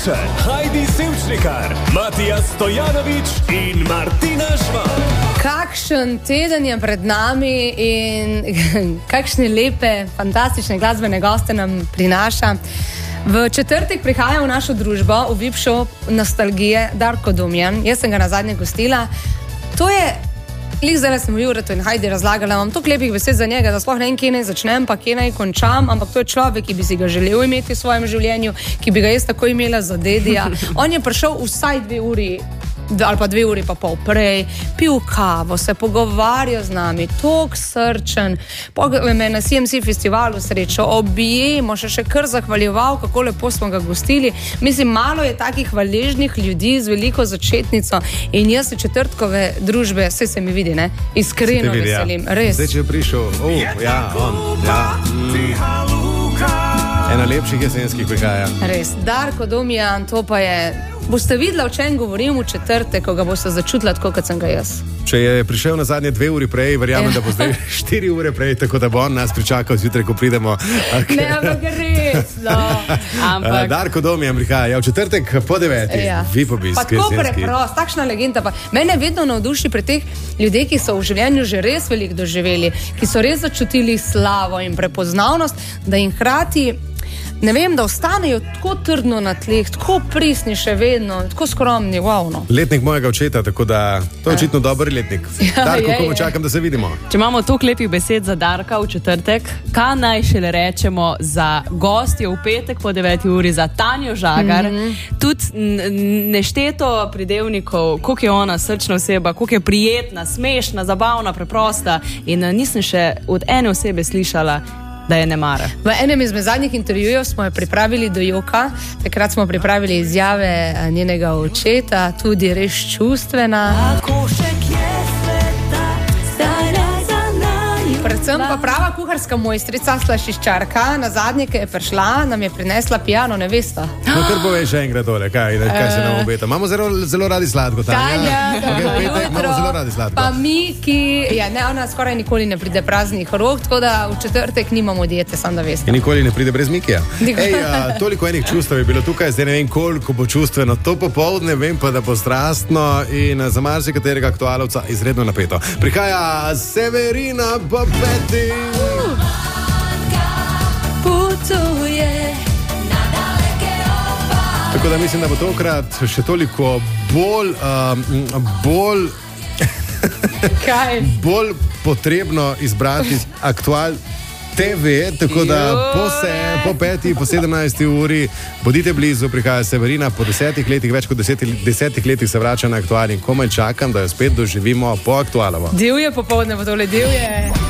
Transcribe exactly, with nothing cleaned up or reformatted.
Avšar, Heidi Sevčnikar, Matija Stojanović in Martina Žvan. Kakšen teden je pred nami in kakšne lepe, fantastične glasbene goste nam prinaša. V četrtek prihaja v našo družbo, v V I P show Nostalgije, Darko Domjan. Jaz sem ga nazadnje gostila. To je, lih zdaj sem v Juretu in Heidi razlagala, imam toliko lepih besed za njega, da sploh ne vem, kje naj začnem, pa kje naj končam, ampak to je človek, ki bi si ga želel imeti v svojem življenju, ki bi ga jaz tako imela za dedija. On je prišel vsaj dve uri ali pa dve uri pa pol prej, pil kavo, se pogovarjal z nami, tok srčen, me na C M C festivalu srečo, objemo, še še kar zahvaljeval, kako lepo smo ga gostili. Mislim, malo je takih hvaležnih ljudi z veliko začetnico in jaz se četrtkove družbe, vse se mi vidi, ne, iskreno vidi, veselim, ja. Res. Zdaj, če je prišel, uh, ja, on, ja, mm. Ena lepših jesenskih prihaja. Res, Darko Domjan, to pa je, boste videla, o čem govorim v četrtek, ko ga boste začutila tako, kot sem ga jaz. Če je prišel na zadnje dve uri prej, verjamem, da bo zdaj štiri ure prej, tako da bo on nas pričakal zjutraj, ko pridemo. Okay. Ne, ampak res, no. Ampak... Darko Domjan prihaja, ja, v četrtek po deveti, ja. V I P obisk. Pa tako preprost, takšna legenda. Pa mene vedno navduši pri teh ljudeh, ki so v življenju že res veliko doživeli, ki so res začutili slavo in prepoznavnost, da jim hkrati ne vem, da ostanejo tako trdno na tleh, tako prisni še vedno, tako skromni, wow, no. Letnik mojega očeta, tako da to je očitno dober letnik. Ja, Darko, ko čakam, da se vidimo. Če imamo toliko lepih besed za Darka v četrtek, kaj naj šele rečemo za gostje v petek po deveti uri, za Tanjo Žagar, mm-hmm. tudi nešteto pridevnikov, koliko je ona srčna oseba, koliko je prijetna, smešna, zabavna, preprosta in nisem še od ene osebe slišala, da je ne mara. V enem izmed zadnjih intervjujev smo jo pripravili do joka, takrat smo pripravili izjave njenega očeta, tudi res čustvena. Predvsem pa prava kuharska mojstrica, slaščiščarka, na zadnje, ki je prišla, nam je prinesla pijano nevesta. No, kar poveš še enkrat tole, kaj, kaj se nam obeta. Imamo zelo, zelo radi sladko, Tanja. Tanja, dobro okay, jutro. Imamo zelo radi sladko. Pa mi, ki, ja, ne, ona skoraj nikoli ne pride praznih rok, tako da v četrtek nimamo diete, sam da veste. In nikoli ne pride brez Mikija. Ej, a, toliko enih čustev je bilo tukaj, zdaj ne vem, koliko bo čustveno. To popoldne vem pa, da bo strastno in za marsikaterega aktualovca izredno napeto. Prihaja Severina Bobeti. Tako da mislim, da bo tokrat še toliko bolj um, bolj Kaj? bolj potrebno izbrati aktual T V, tako da po, se, po peti, po sedemnajsti uri bodite blizu, prihaja Severina po desetih letih, več kot desetih, desetih letih se vrača na aktual in komaj čakam, da jo spet doživimo po aktualovo. Divje popoldne bo tole, divje.